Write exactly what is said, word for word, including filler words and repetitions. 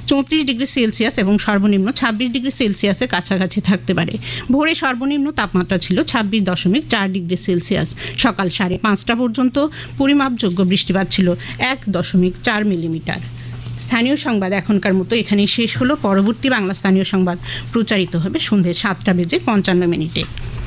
চৌত্রিশ degree Celsius এবং সর্বনিম্ন ছাব্বিশ ডিগ্রি সেলসিয়াসের কাছাকাছি থাকতে পারে। ভোরে সর্বনিম্ন তাপমাত্রা ছিল ছাব্বিশ দশমিক চার ডিগ্রি সেলসিয়াস। সকাল সাড়ে পাঁচটা পর্যন্ত পরিমাপযোগ্য বৃষ্টিপাত ছিল এক দশমিক চার মিলিমিটার। স্থানীয় সংবাদ এখনকার মতো এখানেই শেষ হলো। পরবর্তী বাংলা স্থানীয় সংবাদ প্রচারিত হবে সন্ধ্যে সাতটা বেজে পঞ্চান্ন মিনিটে।